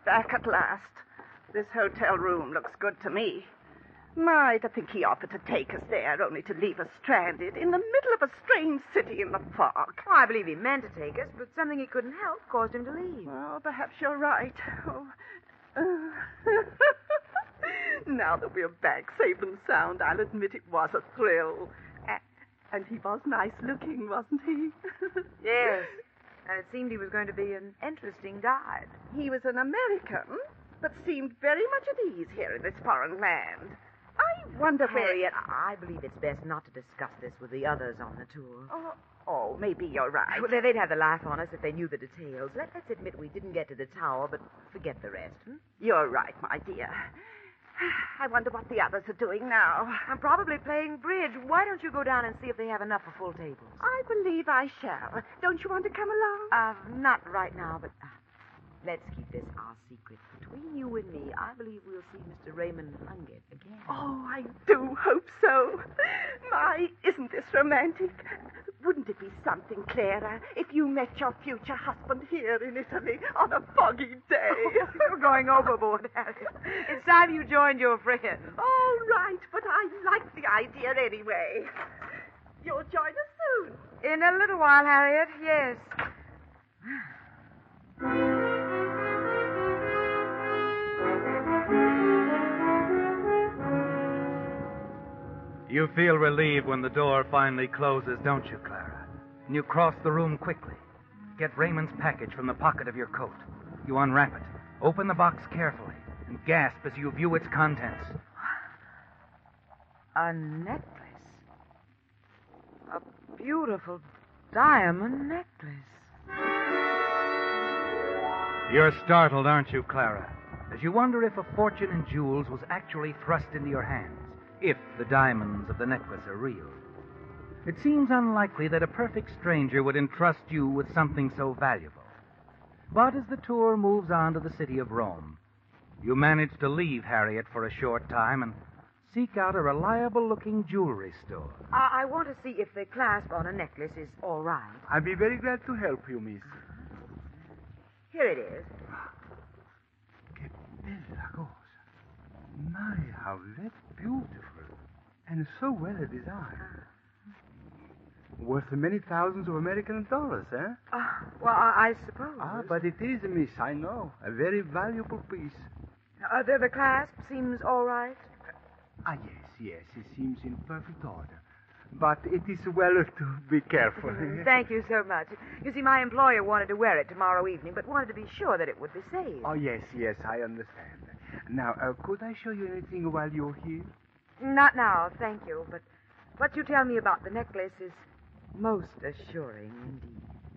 back at last. This hotel room looks good to me. My, to think he offered to take us there, only to leave us stranded in the middle of a strange city in the fog. Oh, I believe he meant to take us, but something he couldn't help caused him to leave. Well, perhaps you're right. Oh. Now that we're back safe and sound, I'll admit it was a thrill. And he was nice looking, wasn't he? Yes, and it seemed he was going to be an interesting guide. He was an American, but seemed very much at ease here in this foreign land. I wonder where he... I believe it's best not to discuss this with the others on the tour. Oh, maybe you're right. Well, they'd have the laugh on us if they knew the details. Let's admit we didn't get to the tower, but forget the rest. You're right, my dear. I wonder what the others are doing now. I'm probably playing bridge. Why don't you go down and see if they have enough for full tables? I believe I shall. Don't you want to come along? Not right now, but let's keep this our secret. Between you and me, I believe we'll see Mr. Raymond Hungate again. Oh, I do hope so. My, isn't this romantic? Wouldn't it be something, Clara, if you met your future husband here in Italy on a foggy day? You're going overboard, Harriet. It's time you joined your friends. All right, but I like the idea anyway. You'll join us soon. In a little while, Harriet, yes. You feel relieved when the door finally closes, don't you, Clara? And you cross the room quickly. Get Raymond's package from the pocket of your coat. You unwrap it, open the box carefully, and gasp as you view its contents. A necklace. A beautiful diamond necklace. You're startled, aren't you, Clara? As you wonder if a fortune in jewels was actually thrust into your hands. If the diamonds of the necklace are real. It seems unlikely that a perfect stranger would entrust you with something so valuable. But as the tour moves on to the city of Rome, you manage to leave Harriet for a short time and seek out a reliable-looking jewelry store. I want to see if the clasp on a necklace is all right. I'll be very glad to help you, miss. Here it is. Que bella cosa. My, how that's beautiful. And so well designed. Worth many thousands of American dollars, eh? Well, I suppose. But it is, miss, I know. A very valuable piece. The clasp seems all right? Yes, it seems in perfect order. But it is well to be careful. Thank you so much. You see, my employer wanted to wear it tomorrow evening, but wanted to be sure that it would be safe. Oh, yes, I understand. Now, could I show you anything while you're here? Not now, thank you. But what you tell me about the necklace is most assuring indeed.